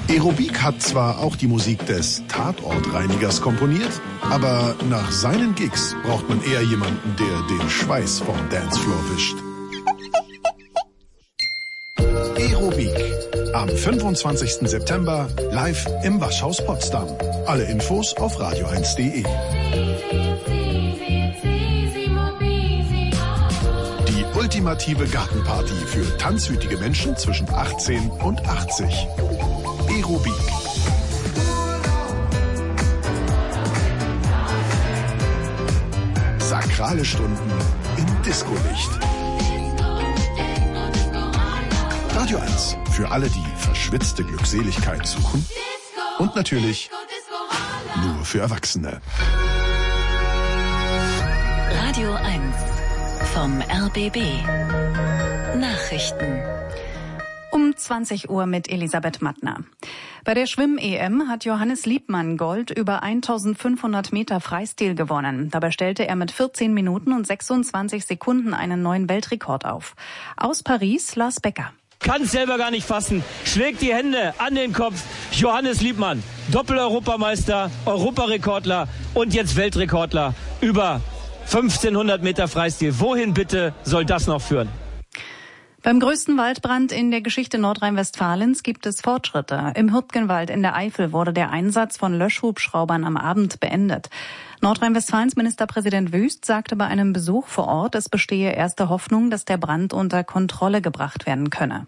Aerobik hat zwar auch die Musik des Tatortreinigers komponiert, aber nach seinen Gigs braucht man eher jemanden, der den Schweiß vom Dancefloor wischt. Aerobik. Am 25. September live im Waschhaus Potsdam. Alle Infos auf radio1.de. Die ultimative Gartenparty für tanzwütige Menschen zwischen 18 und 80. Aerobik. Sakrale Stunden im Discolicht. Radio 1 für alle, die verschwitzte Glückseligkeit suchen. Und natürlich nur für Erwachsene. Radio 1 vom RBB. Nachrichten. Um 20 Uhr mit Elisabeth Mattner. Bei der Schwimm-EM hat Johannes Liebmann Gold über 1500 Meter Freistil gewonnen. Dabei stellte er mit 14 Minuten und 26 Sekunden einen neuen Weltrekord auf. Aus Paris, Lars Becker. Kann es selber gar nicht fassen, schlägt die Hände an den Kopf. Johannes Liebmann, Doppel-Europameister, Europarekordler und jetzt Weltrekordler über 1500 Meter Freistil. Wohin bitte soll das noch führen? Beim größten Waldbrand in der Geschichte Nordrhein-Westfalens gibt es Fortschritte. Im Hürtgenwald in der Eifel wurde der Einsatz von Löschhubschraubern am Abend beendet. Nordrhein-Westfalens Ministerpräsident Wüst sagte bei einem Besuch vor Ort, es bestehe erste Hoffnung, dass der Brand unter Kontrolle gebracht werden könne.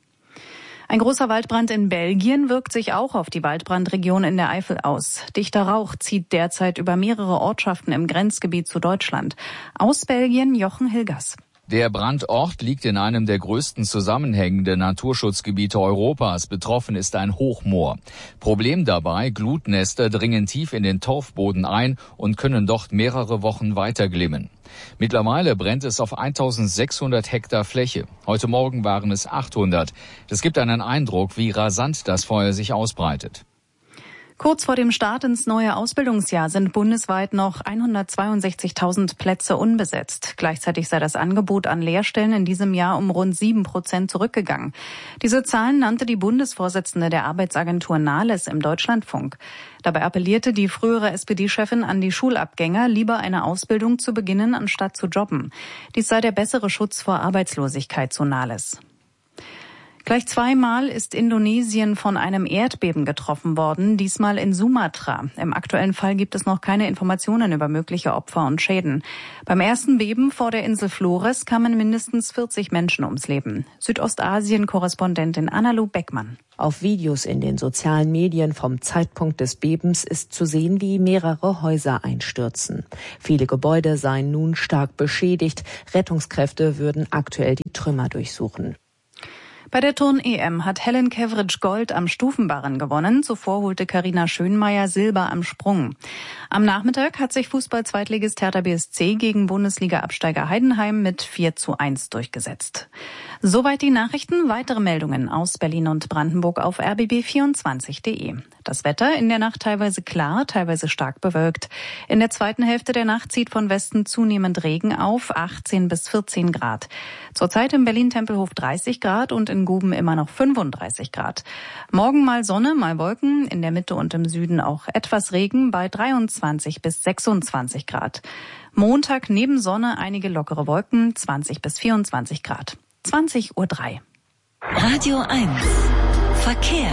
Ein großer Waldbrand in Belgien wirkt sich auch auf die Waldbrandregion in der Eifel aus. Dichter Rauch zieht derzeit über mehrere Ortschaften im Grenzgebiet zu Deutschland. Aus Belgien Jochen Hilgers. Der Brandort liegt in einem der größten zusammenhängenden Naturschutzgebiete Europas. Betroffen ist ein Hochmoor. Problem dabei, Glutnester dringen tief in den Torfboden ein und können dort mehrere Wochen weiter glimmen. Mittlerweile brennt es auf 1600 Hektar Fläche. Heute Morgen waren es 800. Das gibt einen Eindruck, wie rasant das Feuer sich ausbreitet. Kurz vor dem Start ins neue Ausbildungsjahr sind bundesweit noch 162.000 Plätze unbesetzt. Gleichzeitig sei das Angebot an Lehrstellen in diesem Jahr um rund 7% zurückgegangen. Diese Zahlen nannte die Bundesvorsitzende der Arbeitsagentur Nahles im Deutschlandfunk. Dabei appellierte die frühere SPD-Chefin an die Schulabgänger, lieber eine Ausbildung zu beginnen, anstatt zu jobben. Dies sei der bessere Schutz vor Arbeitslosigkeit, so Nahles. Gleich zweimal ist Indonesien von einem Erdbeben getroffen worden, diesmal in Sumatra. Im aktuellen Fall gibt es noch keine Informationen über mögliche Opfer und Schäden. Beim ersten Beben vor der Insel Flores kamen mindestens 40 Menschen ums Leben. Südostasien-Korrespondentin Anna-Lu Beckmann. Auf Videos in den sozialen Medien vom Zeitpunkt des Bebens ist zu sehen, wie mehrere Häuser einstürzen. Viele Gebäude seien nun stark beschädigt. Rettungskräfte würden aktuell die Trümmer durchsuchen. Bei der Turn-EM hat Helen Kevritsch Gold am Stufenbarren gewonnen. Zuvor holte Carina Schönmeier Silber am Sprung. Am Nachmittag hat sich Fußball-Zweitligist Hertha BSC gegen Bundesliga-Absteiger Heidenheim mit 4:1 durchgesetzt. Soweit die Nachrichten. Weitere Meldungen aus Berlin und Brandenburg auf rbb24.de. Das Wetter in der Nacht teilweise klar, teilweise stark bewölkt. In der zweiten Hälfte der Nacht zieht von Westen zunehmend Regen auf, 18 bis 14 Grad. Zurzeit im Berlin-Tempelhof 30 Grad und in Guben immer noch 35 Grad. Morgen mal Sonne, mal Wolken, in der Mitte und im Süden auch etwas Regen bei 23 bis 26 Grad. Montag neben Sonne einige lockere Wolken, 20 bis 24 Grad. 20:03 Uhr. Radio 1 Verkehr.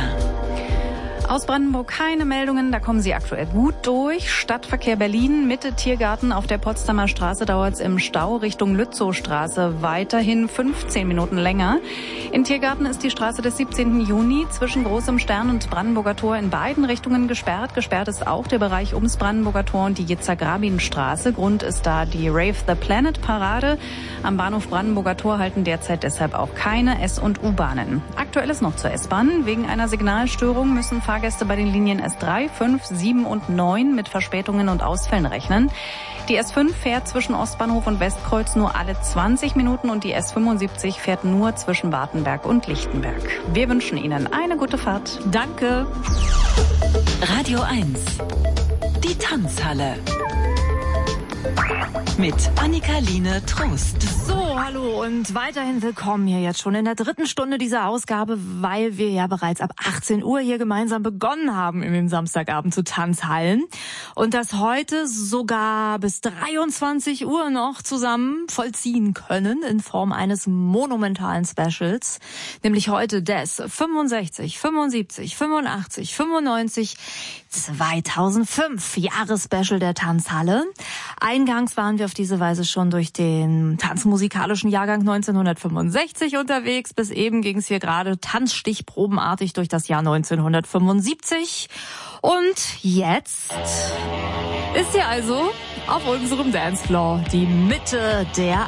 Aus Brandenburg keine Meldungen, da kommen Sie aktuell gut durch. Stadtverkehr Berlin, Mitte Tiergarten auf der Potsdamer Straße dauert es im Stau Richtung Lützowstraße weiterhin 15 Minuten länger. In Tiergarten ist die Straße des 17. Juni zwischen Großem Stern und Brandenburger Tor in beiden Richtungen gesperrt. Gesperrt ist auch der Bereich ums Brandenburger Tor und die Yitzhak-Rabin-Straße. Grund ist da die Rave the Planet Parade. Am Bahnhof Brandenburger Tor halten derzeit deshalb auch keine S- und U-Bahnen. Aktuell ist noch zur S-Bahn. Wegen einer Signalstörung müssen Fahrgäste bei den Linien S3, 5, 7 und 9 mit Verspätungen und Ausfällen rechnen. Die S5 fährt zwischen Ostbahnhof und Westkreuz nur alle 20 Minuten und die S75 fährt nur zwischen Wartenberg und Lichtenberg. Wir wünschen Ihnen eine gute Fahrt. Danke. Radio 1. Die Tanzhalle. Mit Annika-Line Trost. So, hallo und weiterhin willkommen hier jetzt schon in der 3. Stunde dieser Ausgabe, weil wir ja bereits ab 18 Uhr hier gemeinsam begonnen haben in den Samstagabend zu Tanzhallen und das heute sogar bis 23 Uhr noch zusammen vollziehen können in Form eines monumentalen Specials, nämlich heute des 65, 75, 85, 95, 2005 Jahresspecial der Tanzhalle. Eingangs waren wir auf diese Weise schon durch den tanzmusikalischen Jahrgang 1965 unterwegs. Bis eben ging es hier gerade tanzstichprobenartig durch das Jahr 1975. Und jetzt ist hier also auf unserem Dancefloor die Mitte der